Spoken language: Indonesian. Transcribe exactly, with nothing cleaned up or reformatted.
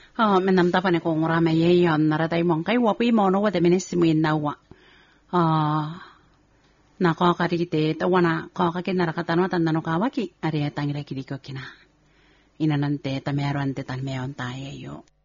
Oh, menam tapane ko ngurame ye yon naraday mong kay wapi mo no wade minisimuin nawa. Ah, na ko karite tawana ko ka kinarakatano tandano kawaki ari tangira kiriko kina. Inanante tameron te tan meon tayo yo.